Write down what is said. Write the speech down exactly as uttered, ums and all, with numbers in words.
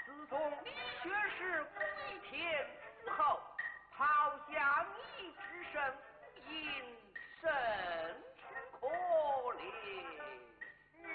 此中李学士一天之后。